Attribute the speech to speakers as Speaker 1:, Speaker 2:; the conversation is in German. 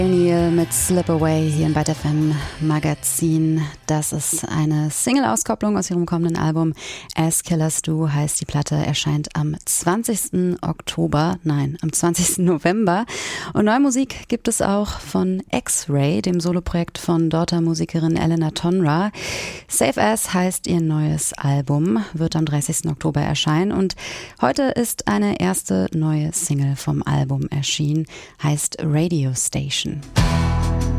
Speaker 1: Neil mit Slip Away hier im Byte FM Magazin. Das ist eine Single-Auskopplung aus ihrem kommenden Album As Killers Do heißt die Platte, erscheint am 20. November. Und neue Musik gibt es auch von X-Ray, dem Soloprojekt von Daughter-Musikerin Elena Tonra. Safe As heißt ihr neues Album, wird am 30. Oktober erscheinen und heute ist eine erste neue Single vom Album erschienen, heißt Radio Station.